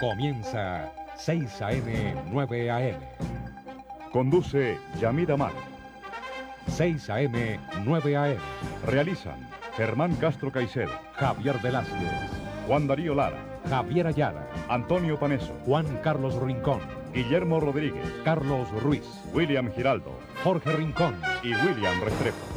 Comienza 6 AM, 9 AM. Conduce Yamid Amar. 6 AM, 9 AM. Realizan Germán Castro Caicedo, Javier Velázquez, Juan Darío Lara, Javier Ayala, Antonio Paneso, Juan Carlos Rincón, Guillermo Rodríguez, Carlos Ruiz, William Giraldo, Jorge Rincón y William Restrepo.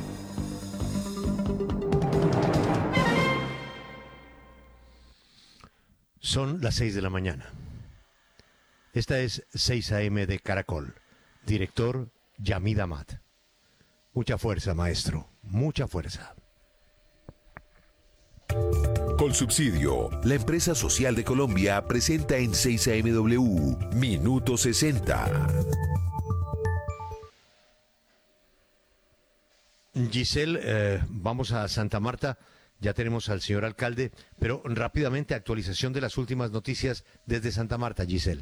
Son las 6 de la mañana. Esta es 6 AM de Caracol. Director Yamid Amar. Mucha fuerza, maestro. Mucha fuerza. Colsubsidio, la empresa social de Colombia, presenta en 6AMW Minuto 60. Giselle, vamos a Santa Marta. Ya tenemos al señor alcalde, pero rápidamente actualización de las últimas noticias desde Santa Marta, Giselle.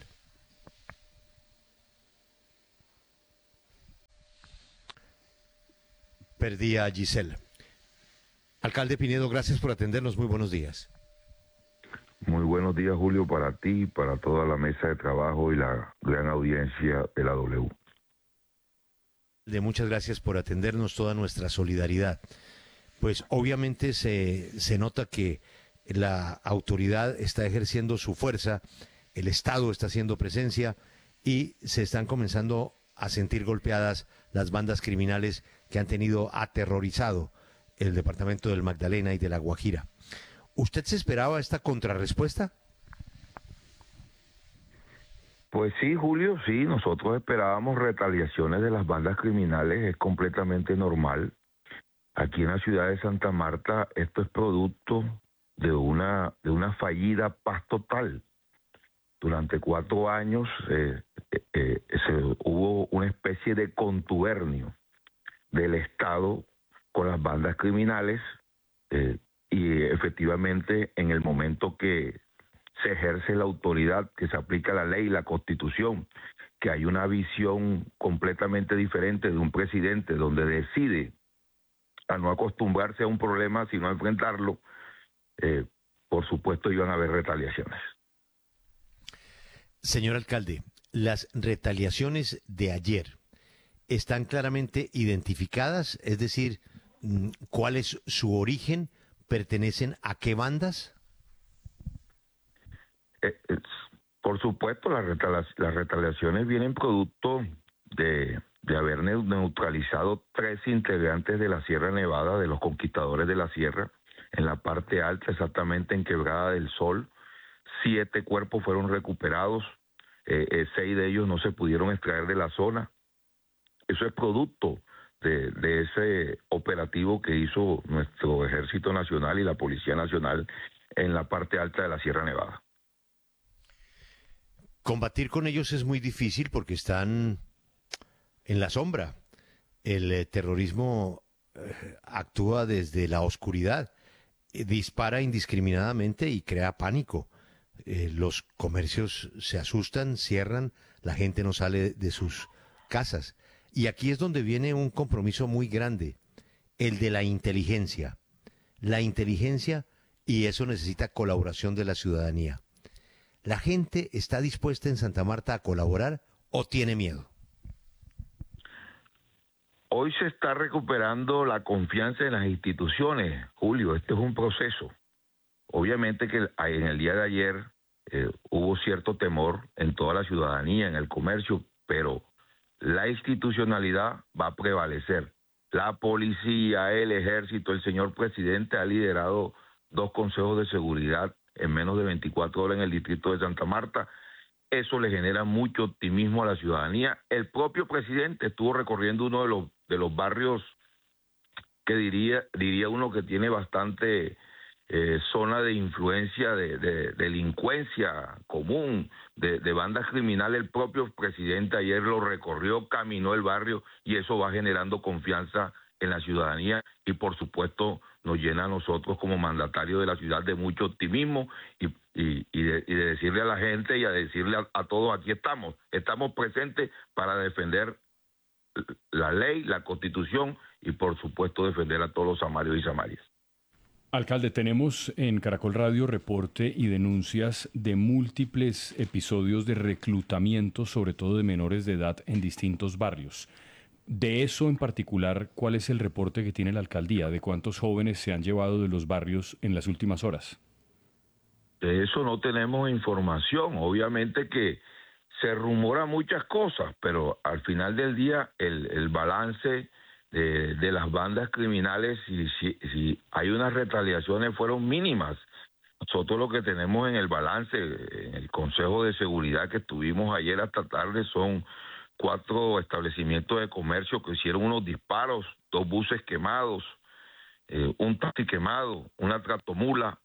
Perdí a Giselle. Alcalde Pinedo, gracias por atendernos. Muy buenos días. Muy buenos días, Julio, para ti, para toda la mesa de trabajo y la gran audiencia de la W. Muchas gracias por atendernos, toda nuestra solidaridad. Pues obviamente se nota que la autoridad está ejerciendo su fuerza, el Estado está haciendo presencia y se están comenzando a sentir golpeadas las bandas criminales que han tenido aterrorizado el departamento del Magdalena y de La Guajira. ¿Usted se esperaba esta contrarrespuesta? Pues sí, Julio, sí, nosotros esperábamos retaliaciones de las bandas criminales, es completamente normal. Aquí en la ciudad de Santa Marta esto es producto de una fallida paz total. Durante 4 años hubo una especie de contubernio del Estado con las bandas criminales y efectivamente en el momento que se ejerce la autoridad, que se aplica la ley y la Constitución, que hay una visión completamente diferente de un presidente donde decide a no acostumbrarse a un problema, sino a enfrentarlo, por supuesto iban a haber retaliaciones. Señor alcalde, las retaliaciones de ayer están claramente identificadas, es decir, ¿cuál es su origen? ¿Pertenecen a qué bandas? Por supuesto, las retaliaciones vienen producto de haber neutralizado 3 integrantes de la Sierra Nevada, de los conquistadores de la Sierra, en la parte alta, exactamente en Quebrada del Sol. 7 cuerpos fueron recuperados, 6 de ellos no se pudieron extraer de la zona. Eso es producto de ese operativo que hizo nuestro Ejército Nacional y la Policía Nacional en la parte alta de la Sierra Nevada. Combatir con ellos es muy difícil porque están en la sombra. El terrorismo actúa desde la oscuridad, dispara indiscriminadamente y crea pánico. Los comercios se asustan, cierran, la gente no sale de sus casas. Y aquí es donde viene un compromiso muy grande, el de la inteligencia. La inteligencia, y eso necesita colaboración de la ciudadanía. ¿La gente está dispuesta en Santa Marta a colaborar o tiene miedo? Hoy se está recuperando la confianza en las instituciones, Julio. Este es un proceso. Obviamente que en el día de ayer hubo cierto temor en toda la ciudadanía, en el comercio, pero la institucionalidad va a prevalecer. La policía, el ejército, el señor presidente ha liderado 2 consejos de seguridad en menos de 24 horas en el distrito de Santa Marta. Eso le genera mucho optimismo a la ciudadanía. El propio presidente estuvo recorriendo uno de los barrios que diría uno que tiene bastante zona de influencia de delincuencia común, de bandas criminales. El propio presidente ayer lo recorrió, caminó el barrio y eso va generando confianza en la ciudadanía y por supuesto nos llena a nosotros como mandatarios de la ciudad de mucho optimismo y de decirle a la gente y a decirle a todos, aquí estamos presentes para defender la ley, la Constitución y por supuesto defender a todos los samarios y samarias. Alcalde, tenemos en Caracol Radio reporte y denuncias de múltiples episodios de reclutamiento, sobre todo de menores de edad, en distintos barrios. De eso en particular, ¿cuál es el reporte que tiene la alcaldía? ¿De cuántos jóvenes se han llevado de los barrios en las últimas horas? De eso no tenemos información. Obviamente que se rumora muchas cosas, pero al final del día el balance de las bandas criminales, si hay unas retaliaciones, fueron mínimas. Nosotros lo que tenemos en el balance, en el Consejo de Seguridad que tuvimos ayer hasta tarde, son 4 establecimientos de comercio que hicieron unos disparos, 2 buses quemados, un taxi quemado, una tractomula,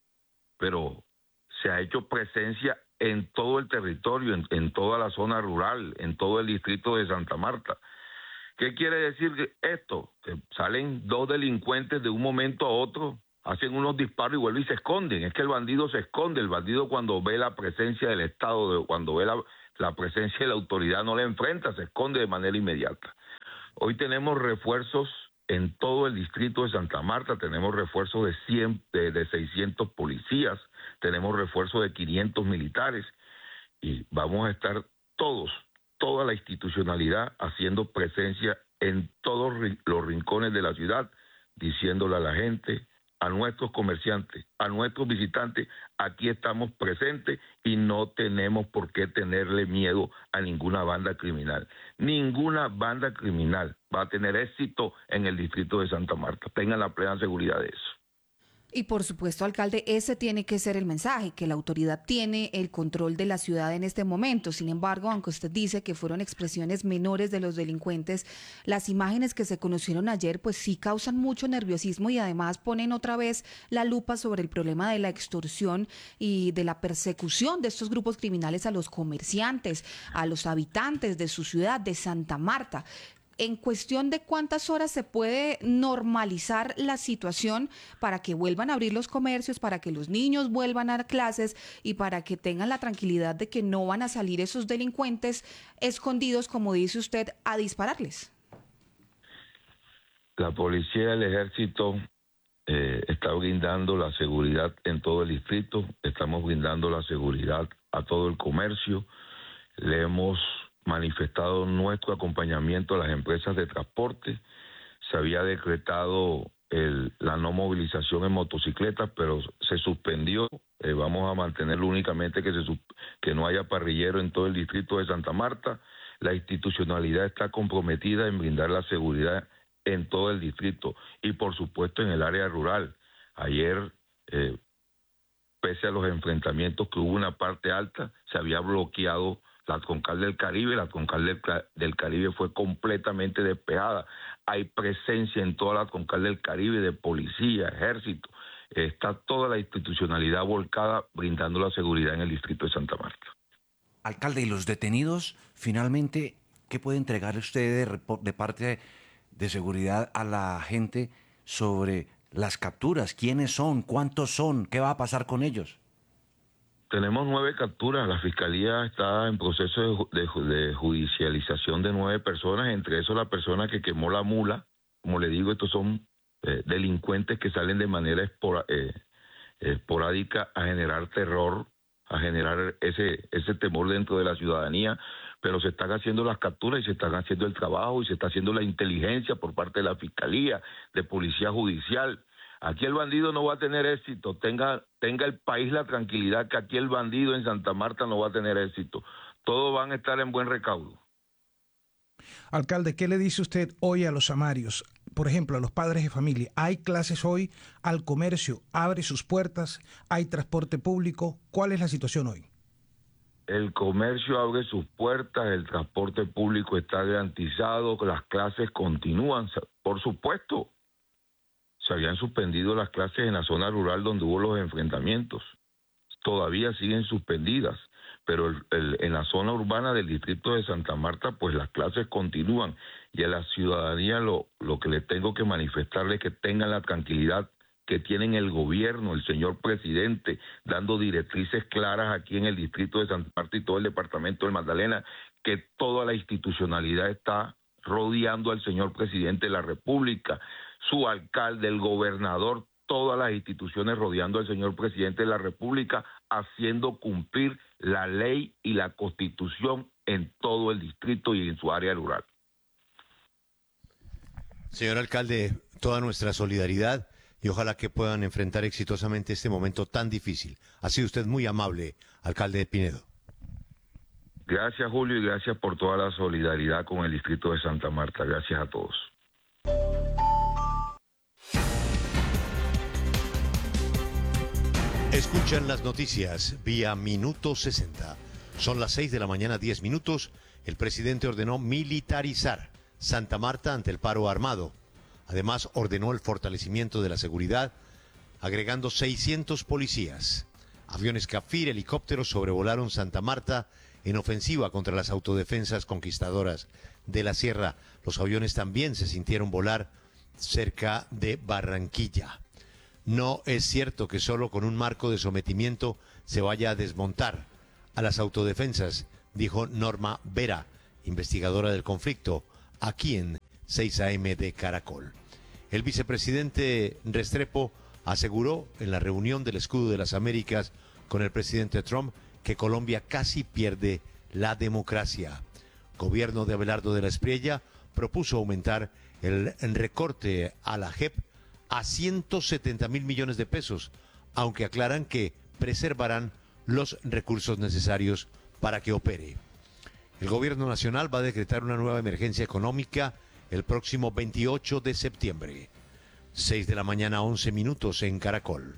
pero se ha hecho presencia en todo el territorio, en toda la zona rural, en todo el distrito de Santa Marta. ¿Qué quiere decir esto? Que salen 2 delincuentes de un momento a otro, hacen unos disparos y vuelven y se esconden. Es que el bandido se esconde. El bandido, cuando ve la presencia del Estado, cuando ve la presencia de la autoridad, no la enfrenta, se esconde de manera inmediata. Hoy tenemos refuerzos en todo el distrito de Santa Marta, tenemos refuerzos de 600 policías, tenemos refuerzos de 500 militares y vamos a estar toda la institucionalidad haciendo presencia en todos los rincones de la ciudad, diciéndole a la gente, a nuestros comerciantes, a nuestros visitantes, aquí estamos presentes y no tenemos por qué tenerle miedo a ninguna banda criminal. Ninguna banda criminal va a tener éxito en el distrito de Santa Marta. Tengan la plena seguridad de eso. Y por supuesto, alcalde, ese tiene que ser el mensaje, que la autoridad tiene el control de la ciudad en este momento. Sin embargo, aunque usted dice que fueron expresiones menores de los delincuentes, las imágenes que se conocieron ayer pues sí causan mucho nerviosismo y además ponen otra vez la lupa sobre el problema de la extorsión y de la persecución de estos grupos criminales a los comerciantes, a los habitantes de su ciudad, de Santa Marta. En cuestión de cuántas horas se puede normalizar la situación para que vuelvan a abrir los comercios, para que los niños vuelvan a clases y para que tengan la tranquilidad de que no van a salir esos delincuentes escondidos, como dice usted, a dispararles. La policía y el ejército está brindando la seguridad en todo el distrito, estamos brindando la seguridad a todo el comercio, le hemos manifestado nuestro acompañamiento a las empresas de transporte. Se había decretado la no movilización en motocicletas, pero se suspendió. Vamos a mantenerlo únicamente que no haya parrillero en todo el distrito de Santa Marta. La institucionalidad está comprometida en brindar la seguridad en todo el distrito y, por supuesto, en el área rural. Ayer, pese a los enfrentamientos que hubo en la parte alta, se había bloqueado la Troncal del Caribe. La Troncal del Caribe fue completamente despejada. Hay presencia en toda la Troncal del Caribe de policía, ejército. Está toda la institucionalidad volcada brindando la seguridad en el distrito de Santa Marta. Alcalde, ¿y los detenidos finalmente qué puede entregar usted de parte de seguridad a la gente sobre las capturas? ¿Quiénes son? ¿Cuántos son? ¿Qué va a pasar con ellos? Tenemos 9 capturas. La Fiscalía está en proceso de judicialización de 9 personas, entre esos la persona que quemó la mula. Como le digo, estos son delincuentes que salen de manera esporádica a generar terror, a generar ese temor dentro de la ciudadanía, pero se están haciendo las capturas y se están haciendo el trabajo y se está haciendo la inteligencia por parte de la Fiscalía, de Policía Judicial. Aquí el bandido no va a tener éxito, tenga el país la tranquilidad que aquí el bandido en Santa Marta no va a tener éxito. Todos van a estar en buen recaudo. Alcalde, ¿qué le dice usted hoy a los samarios? Por ejemplo, a los padres de familia. ¿Hay clases hoy? ¿Al comercio abre sus puertas? ¿Hay transporte público? ¿Cuál es la situación hoy? El comercio abre sus puertas, el transporte público está garantizado, las clases continúan, por supuesto. Se habían suspendido las clases en la zona rural donde hubo los enfrentamientos. Todavía siguen suspendidas, pero en la zona urbana del distrito de Santa Marta, pues las clases continúan. Y a la ciudadanía lo que le tengo que manifestarle es que tengan la tranquilidad que tienen el gobierno, el señor presidente, dando directrices claras aquí en el distrito de Santa Marta y todo el departamento del Magdalena, que toda la institucionalidad está rodeando al señor presidente de la República, su alcalde, el gobernador, todas las instituciones rodeando al señor presidente de la República, haciendo cumplir la ley y la Constitución en todo el distrito y en su área rural. Señor alcalde, toda nuestra solidaridad y ojalá que puedan enfrentar exitosamente este momento tan difícil. Ha sido usted muy amable, alcalde de Pinedo. Gracias, Julio, y gracias por toda la solidaridad con el distrito de Santa Marta. Gracias a todos. Escuchan las noticias vía Minuto 60. Son las 6 de la mañana, 10 minutos. El presidente ordenó militarizar Santa Marta ante el paro armado. Además, ordenó el fortalecimiento de la seguridad, agregando 600 policías. Aviones Cafir, helicópteros sobrevolaron Santa Marta en ofensiva contra las autodefensas conquistadoras de la sierra. Los aviones también se sintieron volar cerca de Barranquilla. No es cierto que solo con un marco de sometimiento se vaya a desmontar a las autodefensas, dijo Norma Vera, investigadora del conflicto, aquí en 6 AM de Caracol. El vicepresidente Restrepo aseguró en la reunión del Escudo de las Américas con el presidente Trump que Colombia casi pierde la democracia. Gobierno de Abelardo de la Espriella propuso aumentar el recorte a la JEP a 170.000 millones de pesos, aunque aclaran que preservarán los recursos necesarios para que opere. El gobierno nacional va a decretar una nueva emergencia económica el próximo 28 de septiembre. 6 de la mañana, 11 minutos en Caracol.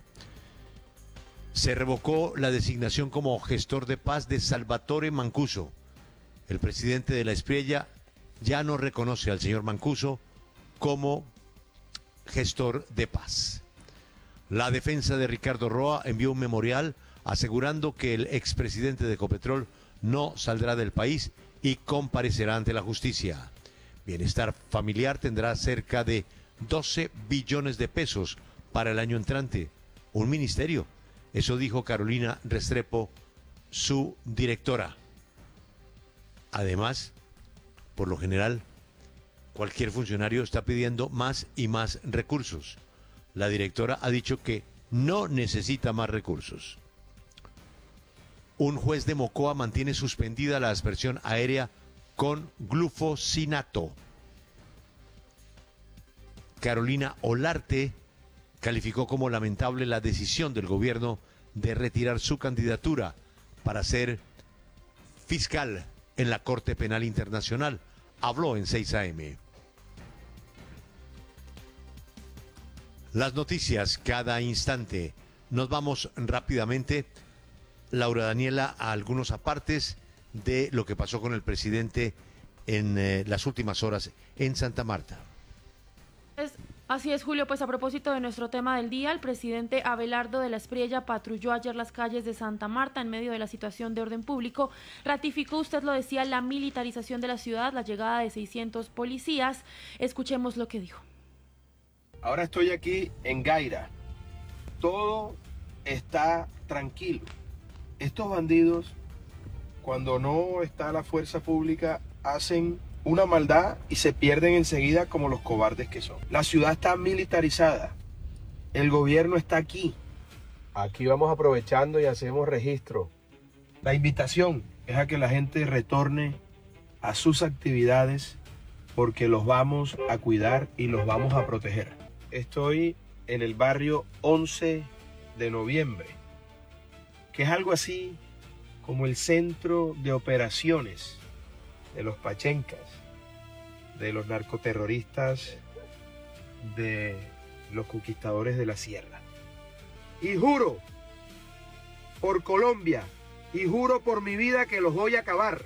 Se revocó la designación como gestor de paz de Salvatore Mancuso. El presidente de la Espriella ya no reconoce al señor Mancuso como gestor de paz. La defensa de Ricardo Roa envió un memorial asegurando que el expresidente de Ecopetrol no saldrá del país y comparecerá ante la justicia. Bienestar familiar tendrá cerca de 12 billones de pesos para el año entrante. Un ministerio. Eso dijo Carolina Restrepo, su directora. Además, por lo general, cualquier funcionario está pidiendo más y más recursos. La directora ha dicho que no necesita más recursos. Un juez de Mocoa mantiene suspendida la aspersión aérea con glufosinato. Carolina Olarte calificó como lamentable la decisión del gobierno de retirar su candidatura para ser fiscal en la Corte Penal Internacional. Habló en 6 AM. Las noticias cada instante. Nos vamos rápidamente, Laura Daniela, a algunos apartes de lo que pasó con el presidente en las últimas horas en Santa Marta. Así es, Julio, pues a propósito de nuestro tema del día, el presidente Abelardo de la Espriella patrulló ayer las calles de Santa Marta en medio de la situación de orden público. Ratificó, usted lo decía, la militarización de la ciudad, la llegada de 600 policías. Escuchemos lo que dijo. Ahora estoy aquí en Gaira. Todo está tranquilo. Estos bandidos, cuando no está la fuerza pública, hacen una maldad y se pierden enseguida como los cobardes que son. La ciudad está militarizada. El gobierno está aquí. Aquí vamos aprovechando y hacemos registro. La invitación es a que la gente retorne a sus actividades porque los vamos a cuidar y los vamos a proteger. Estoy en el barrio 11 de noviembre, que es algo así como el centro de operaciones de los pachencas, de los narcoterroristas, de los conquistadores de la sierra. Y juro por Colombia y juro por mi vida que los voy a acabar.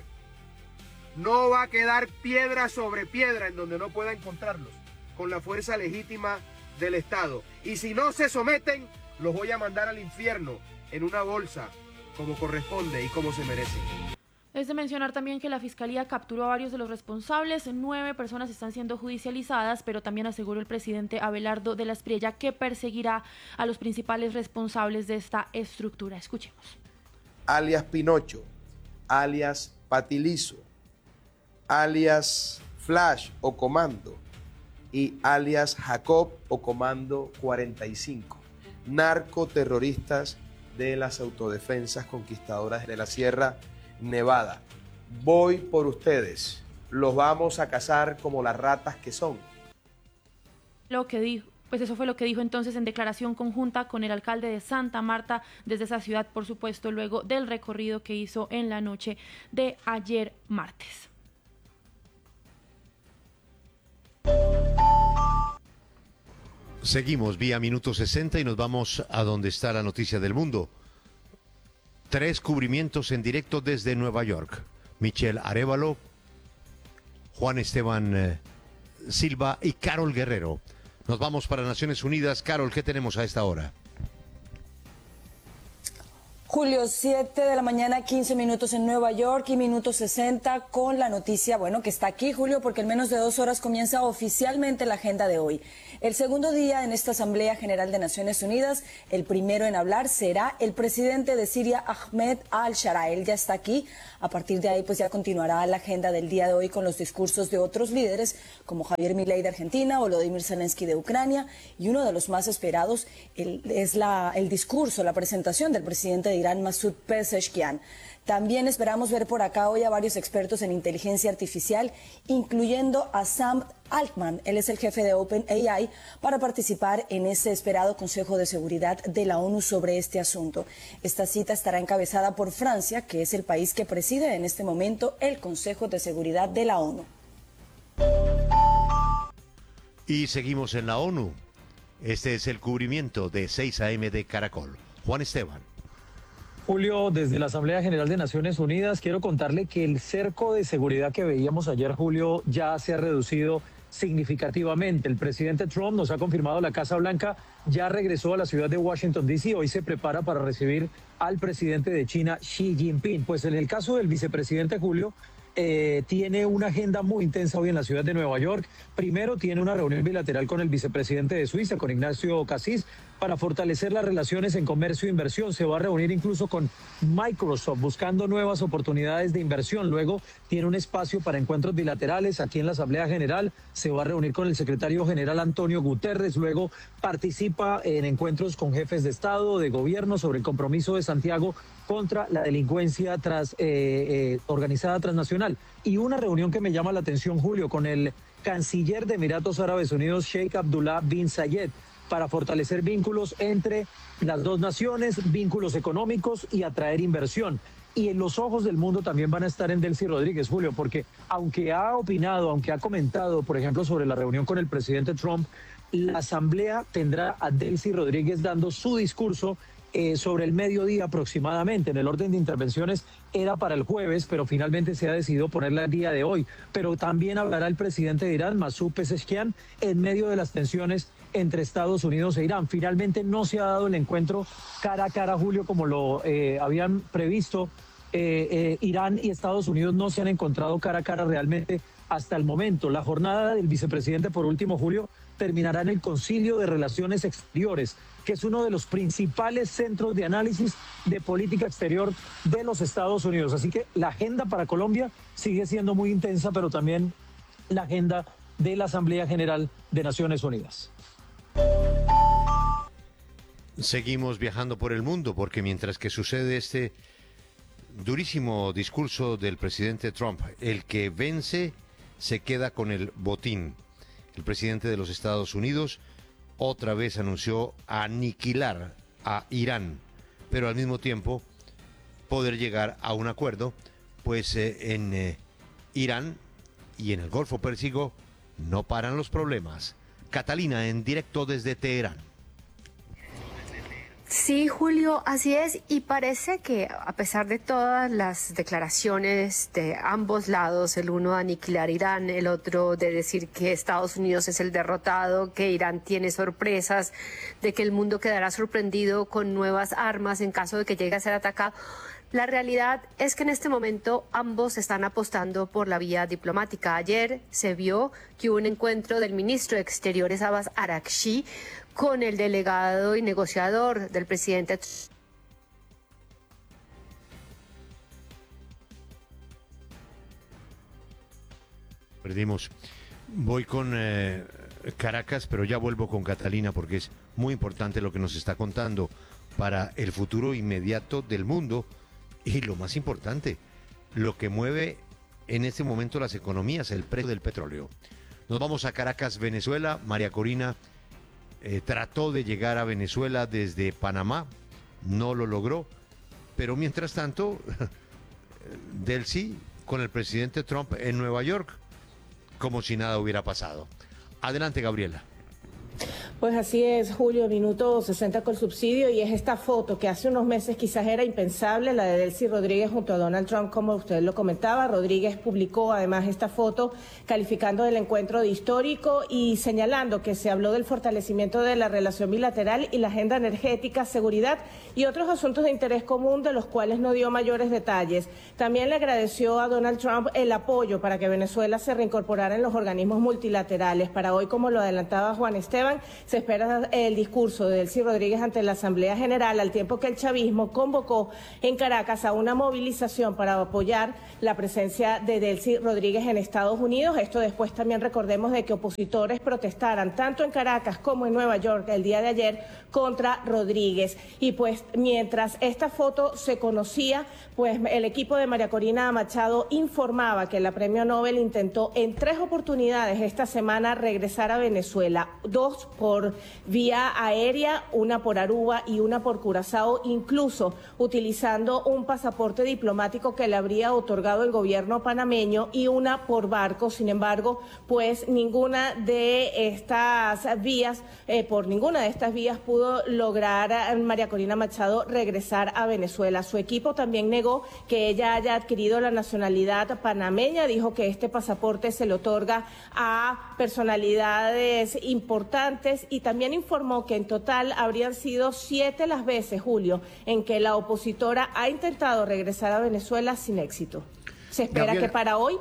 No va a quedar piedra sobre piedra en donde no pueda encontrarlos con la fuerza legítima del Estado. Y si no se someten, los voy a mandar al infierno en una bolsa como corresponde y como se merece. Es de mencionar también que la Fiscalía capturó a varios de los responsables. 9 personas están siendo judicializadas, pero también aseguró el presidente Abelardo de la Espriella que perseguirá a los principales responsables de esta estructura. Escuchemos. Alias Pinocho, alias Patilizo, alias Flash o Comando y alias Jacob o Comando 45, narcoterroristas de las autodefensas conquistadoras de la Sierra Nevada. Voy por ustedes, los vamos a cazar como las ratas que son. Lo que dijo. Pues eso fue lo que dijo entonces en declaración conjunta con el alcalde de Santa Marta desde esa ciudad, por supuesto, luego del recorrido que hizo en la noche de ayer martes. Seguimos vía Minuto 60 y nos vamos a donde está la noticia del mundo. 3 cubrimientos en directo desde Nueva York. Michelle Arévalo, Juan Esteban Silva y Carol Guerrero. Nos vamos para Naciones Unidas. Carol, ¿qué tenemos a esta hora? Julio, 7 de la mañana, 15 minutos en Nueva York y minuto 60 con la noticia, bueno, que está aquí, Julio, porque en menos de 2 horas comienza oficialmente la agenda de hoy. El segundo día en esta Asamblea General de Naciones Unidas, el primero en hablar será el presidente de Siria, Ahmed al-Shara. Él ya está aquí. A partir de ahí, pues ya continuará la agenda del día de hoy con los discursos de otros líderes, como Javier Milei de Argentina, Volodymyr Zelensky de Ucrania, y uno de los más esperados es el discurso, la presentación del presidente de Irán, Masoud Pezeshkian. También esperamos ver por acá hoy a varios expertos en inteligencia artificial, incluyendo a Sam Altman. Él es el jefe de OpenAI, para participar en ese esperado Consejo de Seguridad de la ONU sobre este asunto. Esta cita estará encabezada por Francia, que es el país que preside en este momento el Consejo de Seguridad de la ONU. Y seguimos en la ONU. Este es el cubrimiento de 6 AM de Caracol. Juan Esteban. Julio, desde la Asamblea General de Naciones Unidas, quiero contarle que el cerco de seguridad que veíamos ayer, Julio, ya se ha reducido significativamente. El presidente Trump nos ha confirmado la Casa Blanca ya regresó a la ciudad de Washington, D.C. Hoy se prepara para recibir al presidente de China, Xi Jinping. Pues en el caso del vicepresidente, Julio, tiene una agenda muy intensa hoy en la ciudad de Nueva York. Primero tiene una reunión bilateral con el vicepresidente de Suiza, con Ignacio Cassis, para fortalecer las relaciones en comercio e inversión. Se va a reunir incluso con Microsoft buscando nuevas oportunidades de inversión. Luego tiene un espacio para encuentros bilaterales aquí en la Asamblea General. Se va a reunir con el secretario general Antonio Guterres. Luego participa en encuentros con jefes de Estado, de gobierno, sobre el compromiso de Santiago contra la delincuencia organizada transnacional. Y una reunión que me llama la atención, Julio, con el canciller de Emiratos Árabes Unidos, Sheikh Abdullah bin Zayed, para fortalecer vínculos entre las dos naciones, vínculos económicos y atraer inversión. Y en los ojos del mundo también van a estar en Delcy Rodríguez, Julio, porque aunque ha opinado, aunque ha comentado, por ejemplo, sobre la reunión con el presidente Trump, la Asamblea tendrá a Delcy Rodríguez dando su discurso sobre el mediodía aproximadamente. En el orden de intervenciones era para el jueves, pero finalmente se ha decidido ponerla el día de hoy. Pero también hablará el presidente de Irán, Masoud Pezeshkian, en medio de las tensiones entre Estados Unidos e Irán. Finalmente no se ha dado el encuentro cara a cara, Julio, como lo habían previsto. Irán y Estados Unidos no se han encontrado cara a cara realmente hasta el momento. La jornada del vicepresidente, por último, Julio, terminará en el Concilio de Relaciones Exteriores, que es uno de los principales centros de análisis de política exterior de los Estados Unidos. Así que la agenda para Colombia sigue siendo muy intensa, pero también la agenda de la Asamblea General de Naciones Unidas. Seguimos viajando por el mundo, porque mientras que sucede este durísimo discurso del presidente Trump, el que vence se queda con el botín. El presidente de los Estados Unidos otra vez anunció aniquilar a Irán, pero al mismo tiempo poder llegar a un acuerdo, pues en Irán y en el Golfo Pérsico no paran los problemas. Catalina, en directo desde Teherán. Sí, Julio, así es, y parece que a pesar de todas las declaraciones de ambos lados, el uno de aniquilar Irán, el otro de decir que Estados Unidos es el derrotado, que Irán tiene sorpresas, de que el mundo quedará sorprendido con nuevas armas en caso de que llegue a ser atacado, la realidad es que en este momento ambos están apostando por la vía diplomática. Ayer se vio que hubo un encuentro del ministro de Exteriores Abbas Araghchi con el delegado y negociador del presidente. Perdimos. Voy con Caracas, pero ya vuelvo con Catalina porque es muy importante lo que nos está contando para el futuro inmediato del mundo y lo más importante, lo que mueve en este momento las economías, el precio del petróleo. Nos vamos a Caracas, Venezuela. María Corina trató de llegar a Venezuela desde Panamá, no lo logró, pero mientras tanto, Delcy con el presidente Trump en Nueva York, como si nada hubiera pasado. Adelante, Gabriela. Pues así es, Julio, minuto 60 con subsidio, y es esta foto que hace unos meses quizás era impensable, la de Delcy Rodríguez junto a Donald Trump, como usted lo comentaba. Rodríguez publicó además esta foto calificando el encuentro de histórico y señalando que se habló del fortalecimiento de la relación bilateral y la agenda energética, seguridad y otros asuntos de interés común, de los cuales no dio mayores detalles. También le agradeció a Donald Trump el apoyo para que Venezuela se reincorporara en los organismos multilaterales. Para hoy, como lo adelantaba Juan Esteban, se espera el discurso de Delcy Rodríguez ante la Asamblea General, al tiempo que el chavismo convocó en Caracas a una movilización para apoyar la presencia de Delcy Rodríguez en Estados Unidos. Esto después también recordemos de que opositores protestaran tanto en Caracas como en Nueva York el día de ayer contra Rodríguez. Y pues mientras esta foto se conocía, pues el equipo de María Corina Machado informaba que la premio Nobel intentó en 3 oportunidades esta semana regresar a Venezuela, 2 por vía aérea, una por Aruba y una por Curazao, incluso utilizando un pasaporte diplomático que le habría otorgado el gobierno panameño, y una por barco. Sin embargo, pues ninguna de estas vías, por ninguna de estas vías pudo lograr a María Corina Machado regresar a Venezuela. Su equipo también negó que ella haya adquirido la nacionalidad panameña, dijo que este pasaporte se le otorga a personalidades importantes, y también informó que en total habrían sido 7 las veces, Julio, en que la opositora ha intentado regresar a Venezuela sin éxito. Se espera Gabriela, que para hoy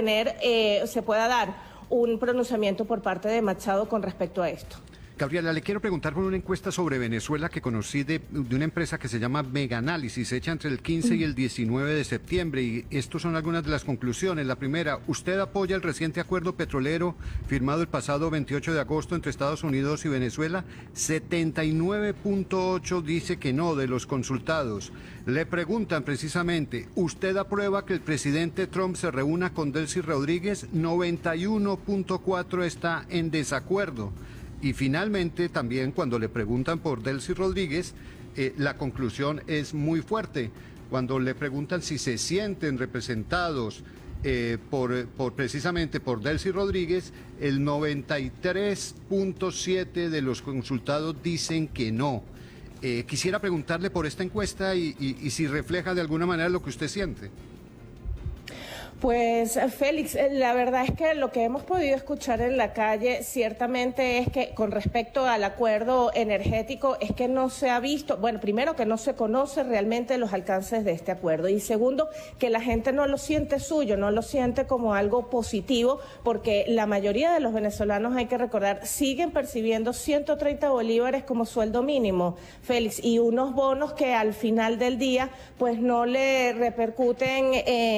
se pueda dar un pronunciamiento por parte de Machado con respecto a esto. Gabriela, le quiero preguntar por una encuesta sobre Venezuela que conocí de una empresa que se llama Mega Análisis, hecha entre el 15 y el 19 de septiembre, y estas son algunas de las conclusiones. La primera: ¿usted apoya el reciente acuerdo petrolero firmado el pasado 28 de agosto entre Estados Unidos y Venezuela? 79.8 dice que no de los consultados. Le preguntan precisamente: ¿usted aprueba que el presidente Trump se reúna con Delcy Rodríguez? 91.4 está en desacuerdo. Y finalmente, también cuando le preguntan por Delcy Rodríguez, la conclusión es muy fuerte. Cuando le preguntan si se sienten representados precisamente por Delcy Rodríguez, el 93.7 de los consultados dicen que no. Quisiera preguntarle por esta encuesta y si refleja de alguna manera lo que usted siente. Pues Félix, la verdad es que lo que hemos podido escuchar en la calle ciertamente es que con respecto al acuerdo energético es que no se ha visto, bueno, primero que no se conoce realmente los alcances de este acuerdo, y segundo que la gente no lo siente suyo, no lo siente como algo positivo, porque la mayoría de los venezolanos, hay que recordar, siguen percibiendo 130 bolívares como sueldo mínimo, Félix, y unos bonos que al final del día pues no le repercuten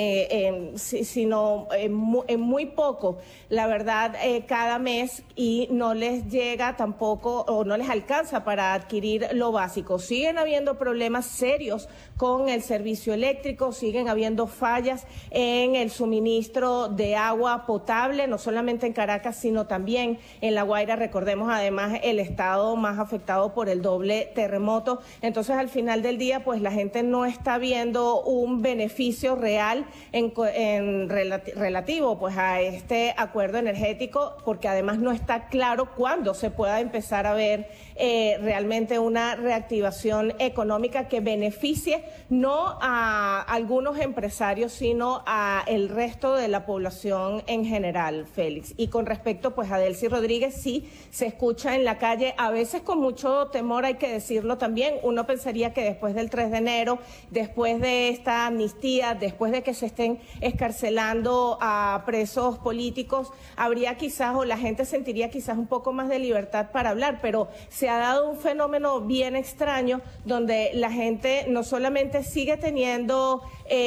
sino en muy poco, la verdad, cada mes, y no les llega tampoco o no les alcanza para adquirir lo básico. Siguen habiendo problemas serios con el servicio eléctrico, siguen habiendo fallas en el suministro de agua potable, no solamente en Caracas, sino también en La Guaira. Recordemos además el estado más afectado por el doble terremoto. Entonces, al final del día, pues la gente no está viendo un beneficio real relativo pues a este acuerdo energético, porque además no está claro cuándo se pueda empezar a ver realmente una reactivación económica que beneficie no a algunos empresarios, sino a el resto de la población en general, Félix. Y con respecto pues a Delcy Rodríguez, sí se escucha en la calle, a veces con mucho temor, hay que decirlo también. Uno pensaría que después del 3 de enero, después de esta amnistía, después de que se estén escarciendo excarcelando a presos políticos, habría quizás, o la gente sentiría quizás un poco más de libertad para hablar, pero se ha dado un fenómeno bien extraño donde la gente no solamente sigue teniendo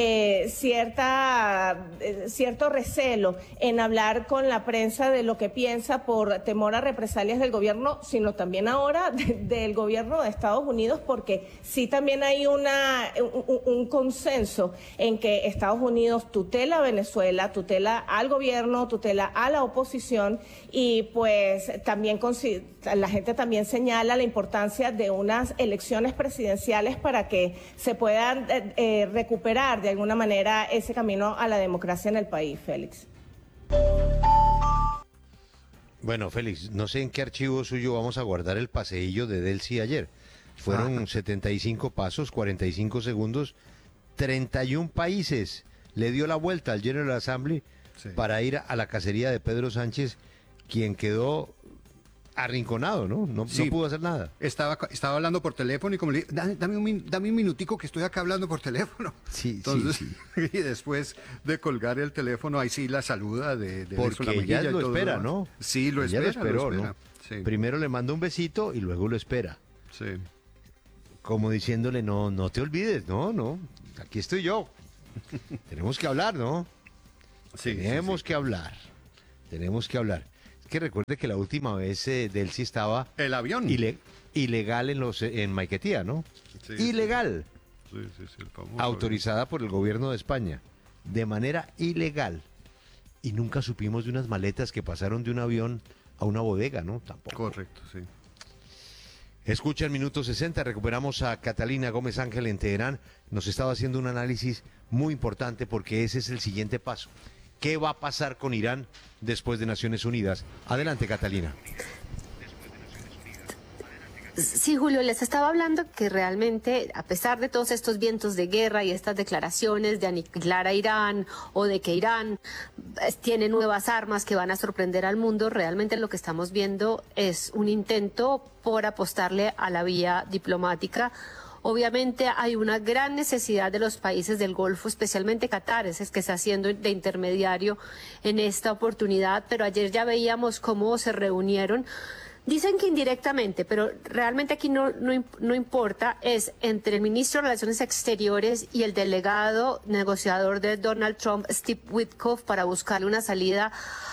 cierto recelo en hablar con la prensa de lo que piensa por temor a represalias del gobierno, sino también ahora del gobierno de Estados Unidos, porque sí también hay un consenso en que Estados Unidos tutela a Venezuela, tutela al gobierno, tutela a la oposición, y pues también la gente también señala la importancia de unas elecciones presidenciales para que se puedan recuperar de alguna manera ese camino a la democracia en el país, Félix. Bueno, Félix, no sé en qué archivo suyo vamos a guardar el paseillo de Delcy ayer. Fueron 75 pasos, 45 segundos, 31 países. Le dio la vuelta al General Assembly para ir a la cacería de Pedro Sánchez, quien quedó arrinconado, ¿no? No pudo hacer nada. Estaba hablando por teléfono y como le dije, dame un minutico que estoy acá hablando por teléfono. Entonces, y después de colgar el teléfono, ahí sí la saluda porque ella lo espera, ¿no? Sí, lo espera. Lo esperó, ¿no? Sí. Primero le manda un besito y luego lo espera. Sí. Como diciéndole, no te olvides, no, aquí estoy yo. Tenemos que hablar, ¿no? Tenemos que hablar. Que recuerde que la última vez Delcy estaba el avión ilegal en Maiquetía, ¿no? Ilegal. El famoso autorizada por el gobierno de España de manera ilegal, y nunca supimos de unas maletas que pasaron de un avión a una bodega, ¿no? Tampoco. Correcto, sí. Escucha el minuto 60, recuperamos a Catalina Gómez Ángel en Teherán. Nos estaba haciendo un análisis muy importante porque ese es el siguiente paso. ¿Qué va a pasar con Irán después de Naciones Unidas? Adelante, Catalina. Sí, Julio, les estaba hablando que realmente, a pesar de todos estos vientos de guerra y estas declaraciones de aniquilar a Irán o de que Irán tiene nuevas armas que van a sorprender al mundo, realmente lo que estamos viendo es un intento por apostarle a la vía diplomática. Obviamente hay una gran necesidad de los países del Golfo, especialmente Qatar, es que está haciendo de intermediario en esta oportunidad, pero ayer ya veíamos cómo se reunieron. Dicen que indirectamente, pero realmente aquí no importa, es entre el ministro de Relaciones Exteriores y el delegado negociador de Donald Trump, Steve Witkoff, para buscarle una salida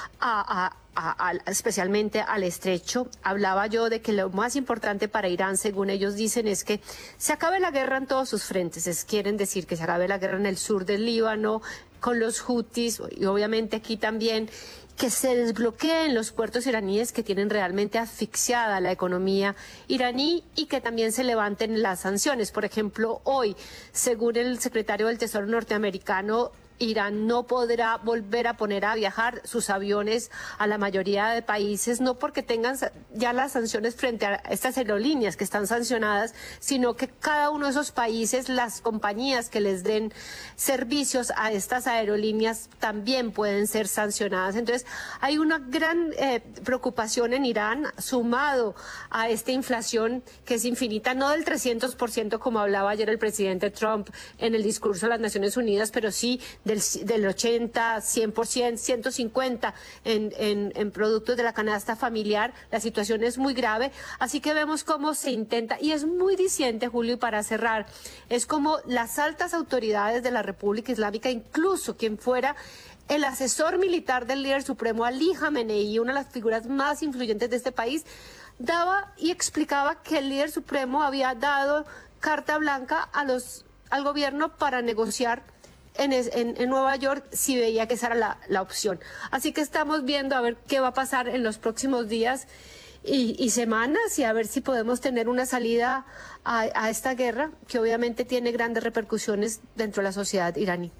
especialmente al estrecho. Hablaba yo de que lo más importante para Irán, según ellos dicen, es que se acabe la guerra en todos sus frentes. Quieren decir que se acabe la guerra en el sur del Líbano, con los Houthis, y obviamente aquí también, que se desbloqueen los puertos iraníes que tienen realmente asfixiada la economía iraní, y que también se levanten las sanciones. Por ejemplo, hoy, según el secretario del Tesoro norteamericano, Irán no podrá volver a poner a viajar sus aviones a la mayoría de países, no porque tengan ya las sanciones frente a estas aerolíneas que están sancionadas, sino que cada uno de esos países, las compañías que les den servicios a estas aerolíneas también pueden ser sancionadas. Entonces, hay una gran preocupación en Irán, sumado a esta inflación que es infinita, no del 300% como hablaba ayer el presidente Trump en el discurso de las Naciones Unidas, pero sí del 80, 100%, 150 en productos de la canasta familiar. La situación es muy grave, así que vemos cómo se intenta, y es muy diciente, Julio, y para cerrar, es como las altas autoridades de la República Islámica, incluso quien fuera el asesor militar del líder supremo, Ali Jamenei, una de las figuras más influyentes de este país, daba y explicaba que el líder supremo había dado carta blanca al gobierno para negociar en Nueva York si veía que esa era la opción. Así que estamos viendo a ver qué va a pasar en los próximos días y semanas, y a ver si podemos tener una salida a esta guerra que obviamente tiene grandes repercusiones dentro de la sociedad iraní.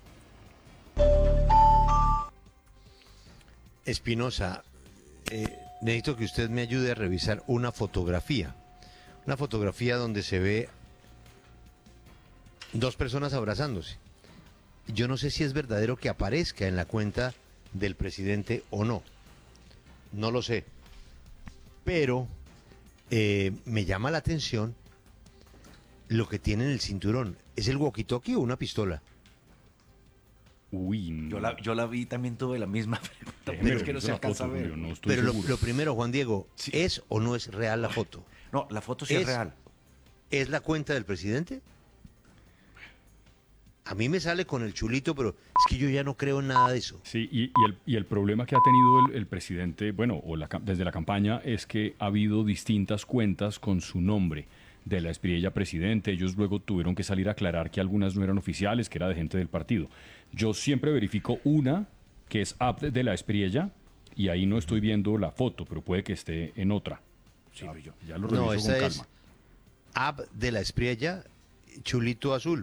Espinosa, necesito que usted me ayude a revisar una fotografía donde se ve dos personas abrazándose. Yo no sé si es verdadero que aparezca en la cuenta del presidente o no. No lo sé. Pero me llama la atención lo que tiene en el cinturón. ¿Es el walkie-talkie o una pistola? Uy, no. Yo la vi, también tuve la misma pregunta, pero es que no se alcanza a ver. Julio, no estoy Pero seguro. lo primero, Juan Diego, ¿es o no es real la foto? No, la foto sí es real. ¿Es la cuenta del presidente? A mí me sale con el chulito, pero es que yo ya no creo en nada de eso. Sí, y el problema que ha tenido el presidente, bueno, desde la campaña, es que ha habido distintas cuentas con su nombre de la Espriella presidente. Ellos luego tuvieron que salir a aclarar que algunas no eran oficiales, que era de gente del partido. Yo siempre verifico una que es app de la Espriella y ahí no estoy viendo la foto, pero puede que esté en otra. Sí, ya lo reviso No, con esa calma. es app de la Espriella, chulito azul.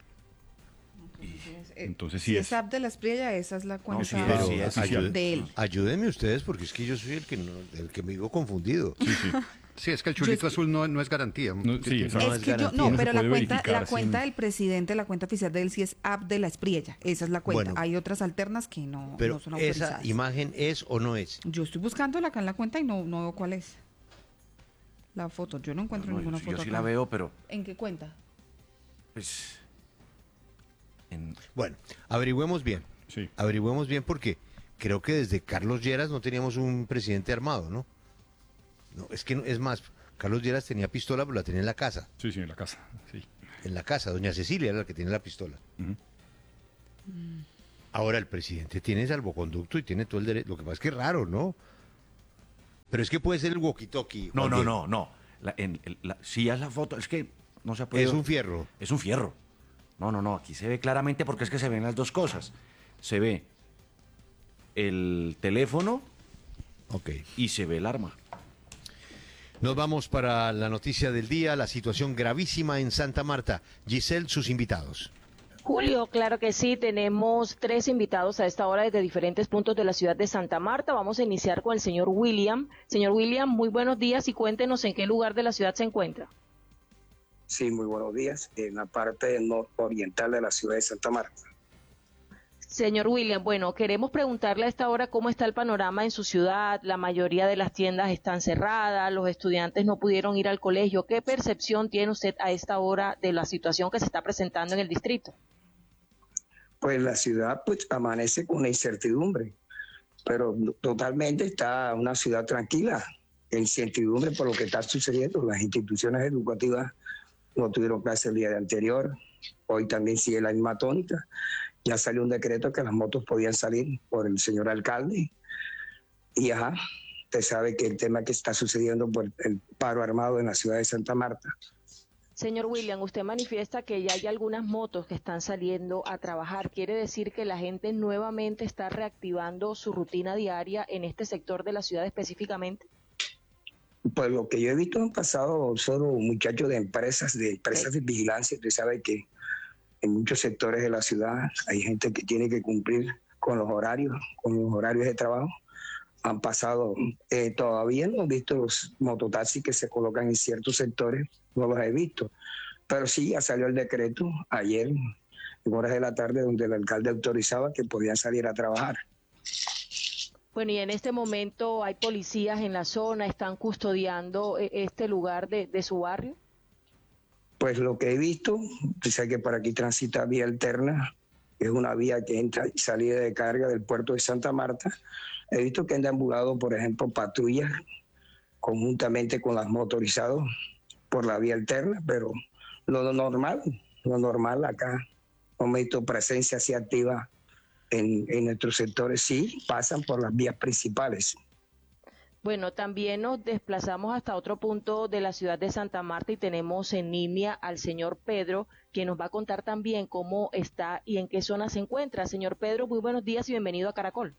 Entonces si es app de la Espriella, esa es la cuenta de él. Ayúdenme ustedes porque es que yo soy el que me digo confundido. Sí, es que el chulito azul no es garantía. Pero la cuenta del presidente, la cuenta oficial de él sí es app de la Espriella. Esa es la cuenta. Bueno, hay otras alternas que no son ¿esa autorizadas. imagen es o no es? Yo estoy buscándola acá en la cuenta y no veo cuál es la foto. Yo no encuentro ninguna foto. Yo sí acá. la veo, pero... ¿En qué cuenta? Pues... Bueno, averigüemos bien. Sí. Averigüemos bien porque creo que desde Carlos Lleras no teníamos un presidente armado, ¿no? No, es que es más, Carlos Lleras tenía pistola, pero la tenía en la casa. Sí, en la casa, sí. En la casa, doña Cecilia era la que tiene la pistola. Ahora el presidente tiene salvoconducto y tiene todo el derecho. Lo que pasa es que es raro, ¿no? Pero es que puede ser el walkie-talkie. No. Si es la foto, es que no se puede... Es un fierro. Es un fierro. No, aquí se ve claramente porque es que se ven las dos cosas. Se ve el teléfono y se ve el arma. Nos vamos para la noticia del día, la situación gravísima en Santa Marta. Giselle, sus invitados. Julio, claro que sí, tenemos 3 invitados a esta hora desde diferentes puntos de la ciudad de Santa Marta. Vamos a iniciar con el señor William. Señor William, muy buenos días y cuéntenos en qué lugar de la ciudad se encuentra. Sí, muy buenos días. En la parte nororiental de la ciudad de Santa Marta. Señor William, bueno, queremos preguntarle a esta hora cómo está el panorama en su ciudad. La mayoría de las tiendas están cerradas, los estudiantes no pudieron ir al colegio. ¿Qué percepción tiene usted a esta hora de la situación que se está presentando en el distrito? Pues la ciudad amanece con una incertidumbre, pero totalmente está una ciudad tranquila, incertidumbre por lo que está sucediendo. Las instituciones educativas no tuvieron clase el día anterior, hoy también sigue la misma tónica. Ya salió un decreto que las motos podían salir por el señor alcalde. Y usted sabe que el tema que está sucediendo por el paro armado en la ciudad de Santa Marta. Señor William, usted manifiesta que ya hay algunas motos que están saliendo a trabajar. ¿Quiere decir que la gente nuevamente está reactivando su rutina diaria en este sector de la ciudad específicamente? Pues lo que yo he visto han pasado solo muchachos de empresas de vigilancia. Usted sabe que en muchos sectores de la ciudad hay gente que tiene que cumplir con los horarios de trabajo. Han pasado, todavía no he visto los mototaxis que se colocan en ciertos sectores, no los he visto. Pero sí, ya salió el decreto ayer, en horas de la tarde, donde el alcalde autorizaba que podían salir a trabajar. Bueno, y en este momento hay policías en la zona, están custodiando este lugar de su barrio. Pues lo que he visto, sé que por aquí transita vía alterna, es una vía que entra y salida de carga del puerto de Santa Marta. He visto que han deambulado, por ejemplo, patrullas conjuntamente con las motorizadas por la vía alterna, pero lo normal acá, no he visto presencia así activa en nuestros sectores, sí pasan por las vías principales. Bueno, también nos desplazamos hasta otro punto de la ciudad de Santa Marta y tenemos en línea al señor Pedro, quien nos va a contar también cómo está y en qué zona se encuentra. Señor Pedro, muy buenos días y bienvenido a Caracol.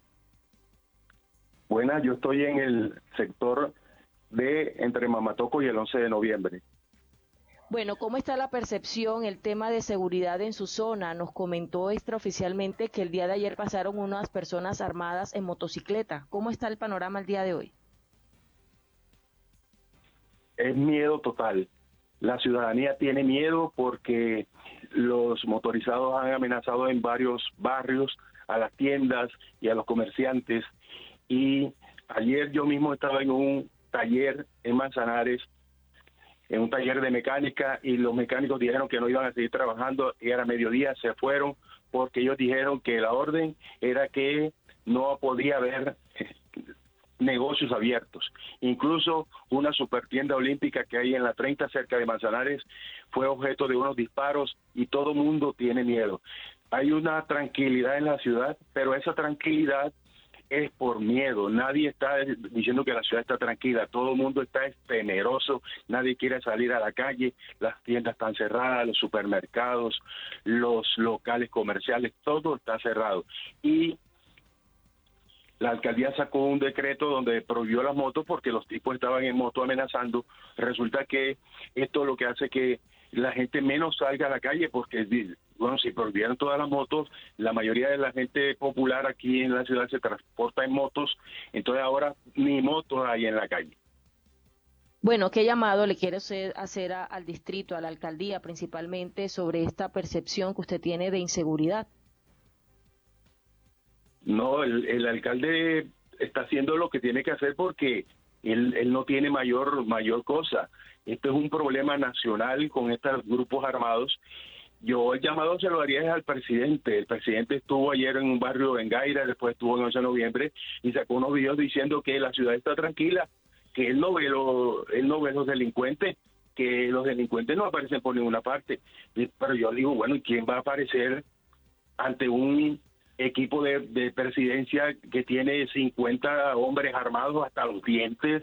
Buenas, yo estoy en el sector de entre Mamatoco y el 11 de noviembre. Bueno, ¿cómo está la percepción, el tema de seguridad en su zona? Nos comentó extraoficialmente que el día de ayer pasaron unas personas armadas en motocicleta. ¿Cómo está el panorama el día de hoy? Es miedo total. La ciudadanía tiene miedo porque los motorizados han amenazado en varios barrios a las tiendas y a los comerciantes. Y ayer yo mismo estaba en un taller en Manzanares, en un taller de mecánica, y los mecánicos dijeron que no iban a seguir trabajando y era mediodía, se fueron porque ellos dijeron que la orden era que no podía haber negocios abiertos. Incluso una supertienda olímpica que hay en la 30 cerca de Manzanares fue objeto de unos disparos y todo mundo tiene miedo. Hay una tranquilidad en la ciudad, pero esa tranquilidad es por miedo. Nadie está diciendo que la ciudad está tranquila, todo el mundo está temeroso, nadie quiere salir a la calle, las tiendas están cerradas, los supermercados, los locales comerciales, todo está cerrado. Y la alcaldía sacó un decreto donde prohibió las motos porque los tipos estaban en moto amenazando. Resulta que esto lo que hace que la gente menos salga a la calle porque, bueno, si prohibieran todas las motos, la mayoría de la gente popular aquí en la ciudad se transporta en motos, entonces ahora ni motos hay en la calle. Bueno, ¿qué llamado le quiere usted hacer al distrito, a la alcaldía principalmente, sobre esta percepción que usted tiene de inseguridad? No, el alcalde está haciendo lo que tiene que hacer porque él no tiene mayor cosa. Esto es un problema nacional con estos grupos armados. Yo el llamado se lo haría al presidente. El presidente estuvo ayer en un barrio en Gaira, después estuvo en 11 de noviembre y sacó unos videos diciendo que la ciudad está tranquila, que él no ve los delincuentes, que los delincuentes no aparecen por ninguna parte. Pero yo digo, bueno, ¿y quién va a aparecer ante un equipo de presidencia que tiene 50 hombres armados hasta los dientes